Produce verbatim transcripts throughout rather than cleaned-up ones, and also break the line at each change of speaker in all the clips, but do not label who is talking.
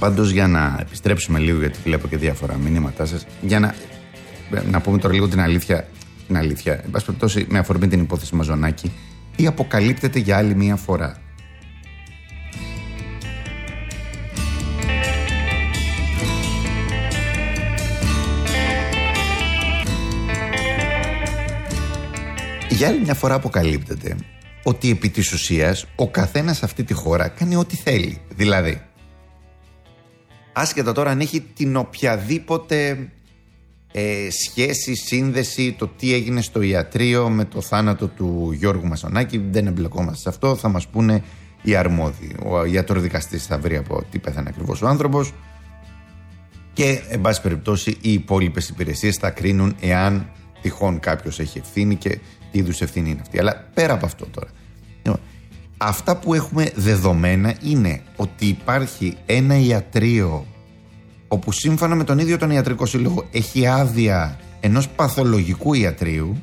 Πάντως, για να επιστρέψουμε λίγο, γιατί βλέπω και διάφορα μηνύματά σας, για να, να πούμε τώρα λίγο την αλήθεια, την αλήθεια, εν πάση περιπτώσει, με αφορμή την υπόθεση Μαζονάκη, τι αποκαλύπτεται για άλλη μία φορά. Για άλλη μια φορά αποκαλύπτεται ότι επί της ουσίας ο καθένας σε αυτή τη χώρα κάνει ό,τι θέλει. Δηλαδή, άσχετα τώρα αν έχει την οποιαδήποτε ε, σχέση, σύνδεση, το τι έγινε στο ιατρείο με το θάνατο του Γιώργου Μαζονάκη, δεν εμπλεκόμαστε σε αυτό, θα μας πούνε οι αρμόδιοι. Ο ιατροδικαστής θα βρει από τι πέθανε ακριβώς ο άνθρωπος και, εν πάση περιπτώσει, οι υπόλοιπες υπηρεσίες θα κρίνουν εάν τυχόν κάποιος έχει ευθύνη και τι είδους ευθύνη είναι αυτή. Αλλά πέρα από αυτό τώρα, αυτά που έχουμε δεδομένα είναι ότι υπάρχει ένα ιατρείο όπου σύμφωνα με τον ίδιο τον ιατρικό σύλλογο έχει άδεια ενός παθολογικού ιατρείου,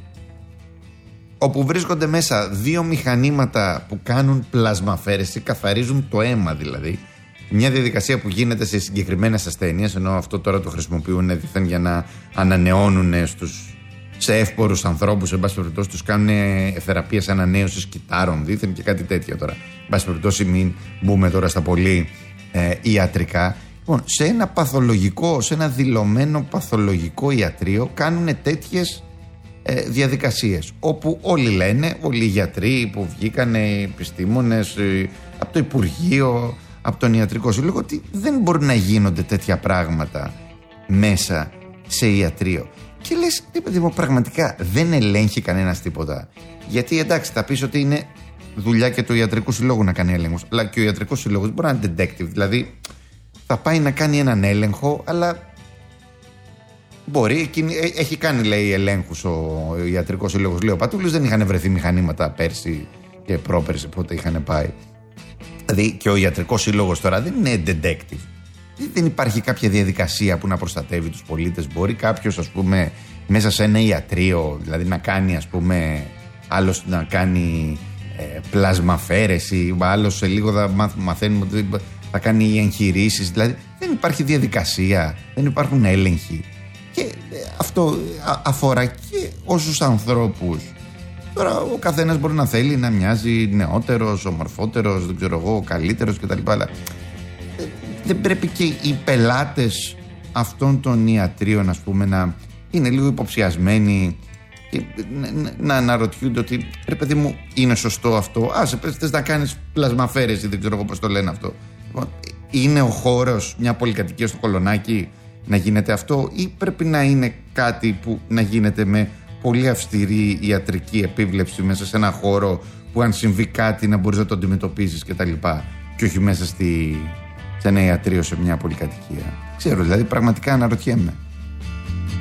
όπου βρίσκονται μέσα δύο μηχανήματα που κάνουν πλασμαφέρεση, καθαρίζουν το αίμα δηλαδή, μια διαδικασία που γίνεται σε συγκεκριμένες ασθένειες, ενώ αυτό τώρα το χρησιμοποιούν δίθεν για να ανανεώνουν στους σε εύπορους ανθρώπους, εν πάση περιπτώσει, τους κάνουν θεραπείες ανανέωσης κυτάρων δίθεν και κάτι τέτοια τώρα. Εν πάση περιπτώσει, μην μπούμε τώρα στα πολύ ε, ιατρικά. Λοιπόν, σε ένα παθολογικό, σε ένα δηλωμένο παθολογικό ιατρείο κάνουν τέτοιες ε, διαδικασίες. Όπου όλοι λένε, όλοι οι γιατροί που βγήκαν, οι επιστήμονες, ε, από το Υπουργείο, από τον Ιατρικό Σύλλογο, ότι δεν μπορούν να γίνονται τέτοια πράγματα μέσα σε ιατρείο. Και λες, τι παιδί μου, πραγματικά δεν ελέγχει κανένας τίποτα. Γιατί εντάξει, θα πεις ότι είναι δουλειά και του Ιατρικού Συλλόγου να κάνει έλεγχος. Αλλά και ο Ιατρικός Συλλόγος μπορεί να είναι detective. Δηλαδή, θα πάει να κάνει έναν έλεγχο, αλλά μπορεί. Έχει κάνει, λέει, ελέγχους ο Ιατρικός Σύλλογος. Λέει ο Πατούλης, δεν είχαν βρεθεί μηχανήματα πέρσι και πρόπερσι, πότε είχαν πάει. Δηλαδή, και ο Ιατρικός Σύλλογος τώρα δεν είναι detective. Δεν υπάρχει κάποια διαδικασία που να προστατεύει τους πολίτες. Μπορεί κάποιος, ας πούμε, μέσα σε ένα ιατρείο, δηλαδή να κάνει, ας πούμε, άλλος να κάνει ε, πλασμαφέρεση, άλλος σε λίγο θα μαθ, μαθαίνουμε ότι θα κάνει εγχειρήσεις. Δηλαδή δεν υπάρχει διαδικασία, δεν υπάρχουν έλεγχοι. Και ε, αυτό αφορά και όσους ανθρώπους. Τώρα ο καθένας μπορεί να θέλει να μοιάζει νεότερος, ομορφότερος, δεν ξέρω εγώ, καλύτερος κτλ. Αλλά δεν πρέπει και οι πελάτες αυτών των ιατρίων, ας πούμε, να είναι λίγο υποψιασμένοι και να αναρωτιούνται ότι ρε παιδί μου, είναι σωστό αυτό? Άσε, θες να κάνεις πλασμαφέρεση, δεν ξέρω εγώ πώς το λένε αυτό. Είναι ο χώρος, μια πολυκατοικία στο Κολονάκι, να γίνεται αυτό, ή πρέπει να είναι κάτι που να γίνεται με πολύ αυστηρή ιατρική επίβλεψη μέσα σε ένα χώρο που αν συμβεί κάτι να μπορείς να το αντιμετωπίσεις κτλ. Και όχι μέσα στη... σε ένα ιατρείο, σε μια πολυκατοικία. Ξέρω, δηλαδή πραγματικά αναρωτιέμαι.